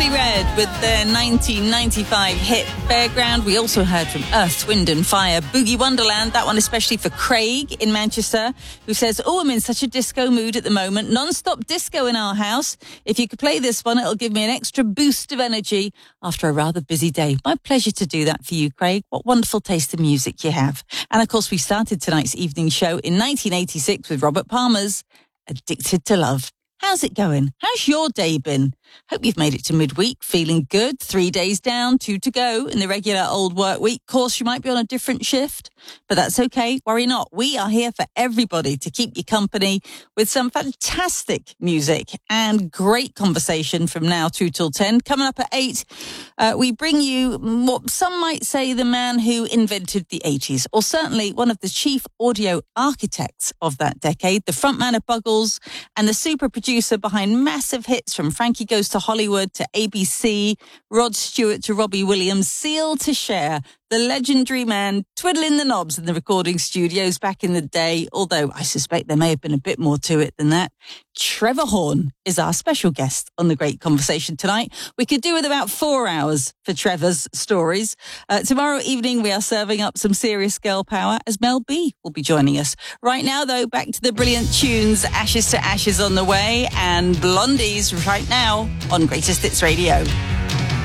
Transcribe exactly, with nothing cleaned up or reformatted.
Simply Red with their nineteen ninety-five hit Fairground. We also heard from Earth, Wind and Fire, Boogie Wonderland. That one especially for Craig in Manchester, who says, oh, I'm in such a disco mood at the moment. Non-stop disco in our house. If you could play this one, it'll give me an extra boost of energy after a rather busy day. My pleasure to do that for you, Craig. What wonderful taste in music you have. And of course, we started tonight's evening show in nineteen eighty-six with Robert Palmer's Addicted to Love. How's it going? How's your day been? Hope you've made it to midweek, feeling good. Three days down, two to go in the regular old work week. Of course, you might be on a different shift, but that's okay. Worry not. We are here for everybody to keep you company with some fantastic music and great conversation from now two till ten. Coming up at eight, uh, we bring you what some might say the man who invented the eighties, or certainly one of the chief audio architects of that decade, the frontman of Buggles and the super producer behind massive hits from Frankie Goes to Hollywood to A B C, Rod Stewart to Robbie Williams, Seal to Cher, the legendary man twiddling the knobs in the recording studios back in the day, although I suspect there may have been a bit more to it than that. Trevor Horn is our special guest on The Great Conversation tonight. We could do with about four hours for Trevor's stories. Uh, tomorrow evening, we are serving up some serious girl power as Mel B will be joining us. Right now, though, back to the brilliant tunes. Ashes to Ashes on the way and Blondies right now on Greatest Hits Radio.